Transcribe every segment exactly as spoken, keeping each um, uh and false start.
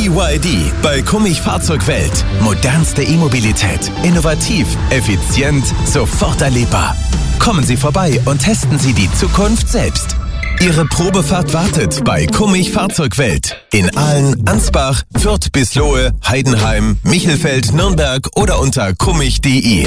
B Y D bei Kummich Fahrzeugwelt. Modernste E-Mobilität. Innovativ, effizient, sofort erlebbar. Kommen Sie vorbei und testen Sie die Zukunft selbst. Ihre Probefahrt wartet bei Kummich Fahrzeugwelt. In Aalen, Ansbach, Fürth bis Lohe, Heidenheim, Michelfeld, Nürnberg oder unter kummich punkt de.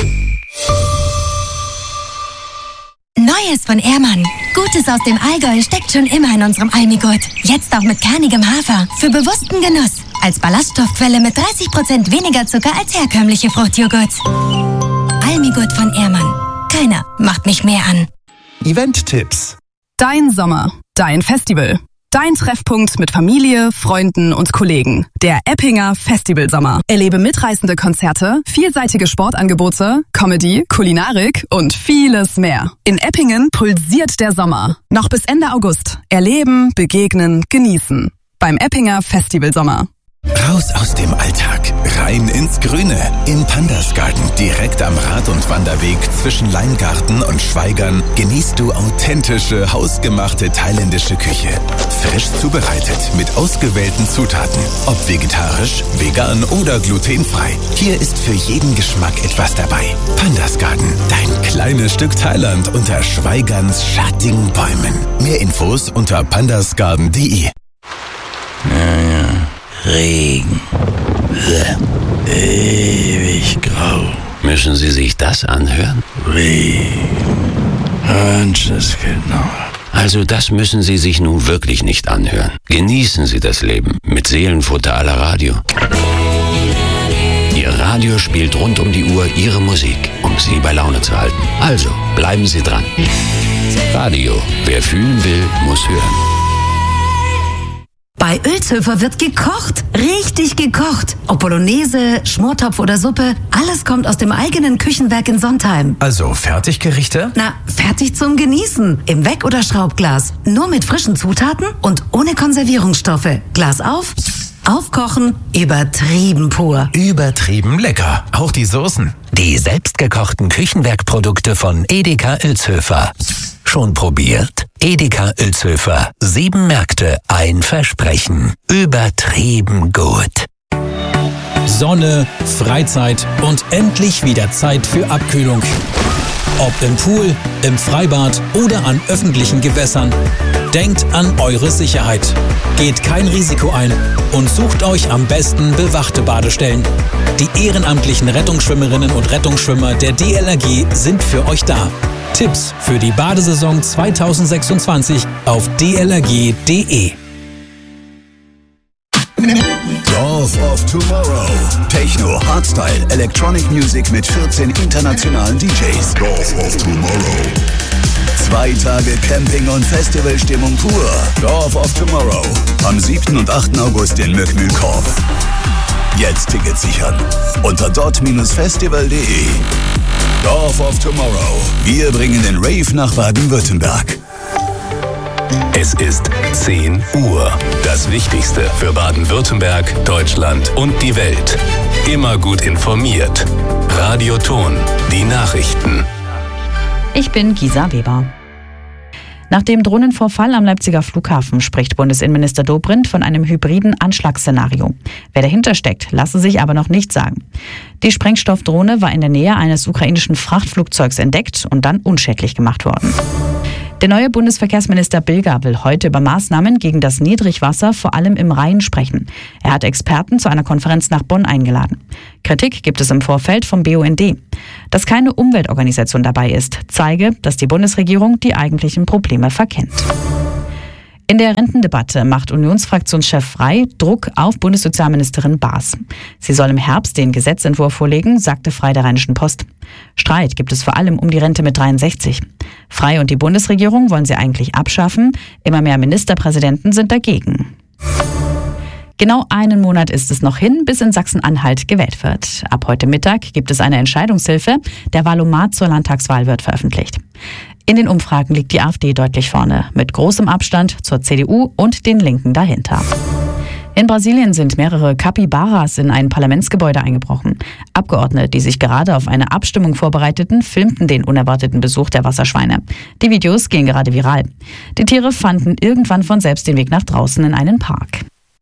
Neues von Ehrmann. Gutes aus dem Allgäu steckt schon immer in unserem Almigurt. Jetzt auch mit kernigem Hafer. Für bewussten Genuss. Als Ballaststoffquelle mit dreißig Prozent weniger Zucker als herkömmliche Fruchtjoghurts. Almigurt von Ehrmann. Keiner macht mich mehr an. Event-Tipps. Dein Sommer. Dein Festival. Dein Treffpunkt mit Familie, Freunden und Kollegen. Der Eppinger Festivalsommer. Erlebe mitreißende Konzerte, vielseitige Sportangebote, Comedy, Kulinarik und vieles mehr. In Eppingen pulsiert der Sommer. Noch bis Ende August. Erleben, begegnen, genießen. Beim Eppinger Festivalsommer. Raus aus dem Alltag, rein ins Grüne. Im Pandasgarten, direkt am Rad- und Wanderweg zwischen Leingarten und Schweigern, genießt du authentische, hausgemachte thailändische Küche. Frisch zubereitet, mit ausgewählten Zutaten. Ob vegetarisch, vegan oder glutenfrei. Hier ist für jeden Geschmack etwas dabei. Pandasgarten, dein kleines Stück Thailand unter Schweigerns schattigen Bäumen. Mehr Infos unter pandasgarten punkt de. Ja, ja. Regen. Ewig grau. Müssen Sie sich das anhören? Regen. Genau. Also das müssen Sie sich nun wirklich nicht anhören. Genießen Sie das Leben mit Seelenfutter à la Radio. Ihr Radio spielt rund um die Uhr Ihre Musik, um Sie bei Laune zu halten. Also bleiben Sie dran. Radio. Wer fühlen will, muss hören. Bei Oelzhöfer wird gekocht. Richtig gekocht. Ob Bolognese, Schmortopf oder Suppe, alles kommt aus dem eigenen Küchenwerk in Sontheim. Also Fertiggerichte? Na, fertig zum Genießen. Im Weck- oder Schraubglas. Nur mit frischen Zutaten und ohne Konservierungsstoffe. Glas auf, aufkochen, übertrieben pur. Übertrieben lecker. Auch die Soßen. Die selbstgekochten Küchenwerkprodukte von Edeka Oelzhöfer. Schon probiert? Edeka Oelzhöfer. Sieben Märkte, ein Versprechen. Übertrieben gut. Sonne, Freizeit und endlich wieder Zeit für Abkühlung. Ob im Pool, im Freibad oder an öffentlichen Gewässern. Denkt an eure Sicherheit. Geht kein Risiko ein und sucht euch am besten bewachte Badestellen. Die ehrenamtlichen Rettungsschwimmerinnen und Rettungsschwimmer der D L R G sind für euch da. Tipps für die Badesaison zweitausendsechsundzwanzig auf d l r g punkt de. Dorf of Tomorrow. Techno, Hardstyle, Electronic Music mit vierzehn internationalen D Js. Dorf of Tomorrow. Zwei Tage Camping und Festivalstimmung pur. Dorf of Tomorrow. Am siebten und achten August in Möckmühlkorb. Jetzt Tickets sichern. Unter dort festival punkt de. Dorf of Tomorrow. Wir bringen den Rave nach Baden-Württemberg. Es ist zehn Uhr. Das Wichtigste für Baden-Württemberg, Deutschland und die Welt. Immer gut informiert. Radio Ton. Die Nachrichten. Ich bin Gisa Weber. Nach dem Drohnenvorfall am Leipziger Flughafen spricht Bundesinnenminister Dobrindt von einem hybriden Anschlagsszenario. Wer dahinter steckt, lasse sich aber noch nicht sagen. Die Sprengstoffdrohne war in der Nähe eines ukrainischen Frachtflugzeugs entdeckt und dann unschädlich gemacht worden. Der neue Bundesverkehrsminister Bilger will heute über Maßnahmen gegen das Niedrigwasser vor allem im Rhein sprechen. Er hat Experten zu einer Konferenz nach Bonn eingeladen. Kritik gibt es im Vorfeld vom B U N D. Dass keine Umweltorganisation dabei ist, zeige, dass die Bundesregierung die eigentlichen Probleme verkennt. In der Rentendebatte macht Unionsfraktionschef Frey Druck auf Bundessozialministerin Baas. Sie soll im Herbst den Gesetzentwurf vorlegen, sagte Frey der Rheinischen Post. Streit gibt es vor allem um die Rente mit dreiundsechzig. Frey und die Bundesregierung wollen sie eigentlich abschaffen. Immer mehr Ministerpräsidenten sind dagegen. Genau einen Monat ist es noch hin, bis in Sachsen-Anhalt gewählt wird. Ab heute Mittag gibt es eine Entscheidungshilfe. Der Wahlomat zur Landtagswahl wird veröffentlicht. In den Umfragen liegt die AfD deutlich vorne, mit großem Abstand zur C D U und den Linken dahinter. In Brasilien sind mehrere Kapibaras in ein Parlamentsgebäude eingebrochen. Abgeordnete, die sich gerade auf eine Abstimmung vorbereiteten, filmten den unerwarteten Besuch der Wasserschweine. Die Videos gehen gerade viral. Die Tiere fanden irgendwann von selbst den Weg nach draußen in einen Park.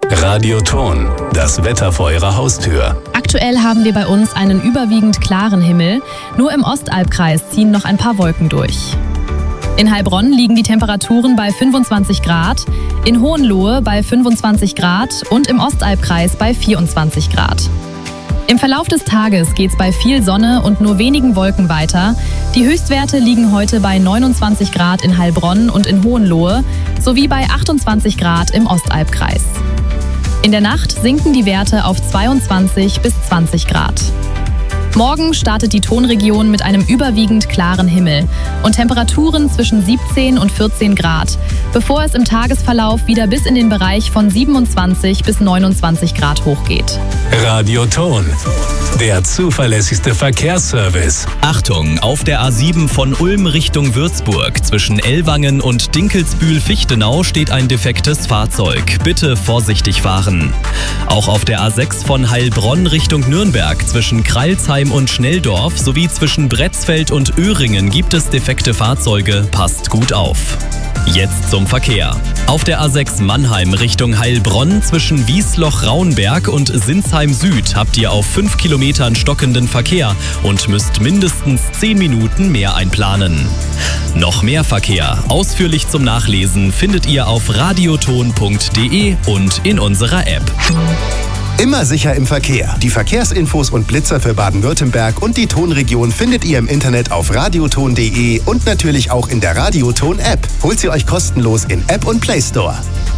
Radioton, das Wetter vor Ihrer Haustür. Aktuell haben wir bei uns einen überwiegend klaren Himmel. Nur im Ostalbkreis ziehen noch ein paar Wolken durch. In Heilbronn liegen die Temperaturen bei fünfundzwanzig Grad, in Hohenlohe bei fünfundzwanzig Grad und im Ostalbkreis bei vierundzwanzig Grad. Im Verlauf des Tages geht's bei viel Sonne und nur wenigen Wolken weiter. Die Höchstwerte liegen heute bei neunundzwanzig Grad in Heilbronn und in Hohenlohe sowie bei achtundzwanzig Grad im Ostalbkreis. In der Nacht sinken die Werte auf zweiundzwanzig bis zwanzig Grad. Morgen startet die Tonregion mit einem überwiegend klaren Himmel und Temperaturen zwischen siebzehn und vierzehn Grad, bevor es im Tagesverlauf wieder bis in den Bereich von siebenundzwanzig bis neunundzwanzig Grad hochgeht. Radioton, der zuverlässigste Verkehrsservice. Achtung, auf der A sieben von Ulm Richtung Würzburg zwischen Ellwangen und Dinkelsbühl-Fichtenau steht ein defektes Fahrzeug. Bitte vorsichtig fahren. Auch auf der A sechs von Heilbronn Richtung Nürnberg zwischen Kreilsheim und Schnelldorf sowie zwischen Bretzfeld und Öhringen gibt es defekte Fahrzeuge. Passt gut auf. Jetzt zum Verkehr. Auf der A sechs Mannheim Richtung Heilbronn zwischen Wiesloch-Raunberg und Sinsheim Süd habt ihr auf fünf Kilometern stockenden Verkehr und müsst mindestens zehn Minuten mehr einplanen. Noch mehr Verkehr, ausführlich zum Nachlesen, findet ihr auf radioton punkt de und in unserer App. Immer sicher im Verkehr. Die Verkehrsinfos und Blitzer für Baden-Württemberg und die Tonregion findet ihr im Internet auf radioton punkt de und natürlich auch in der Radioton-App. Holt sie euch kostenlos in App und Play Store.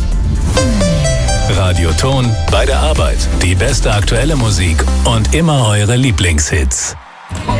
Radioton bei der Arbeit. Die beste aktuelle Musik und immer eure Lieblingshits.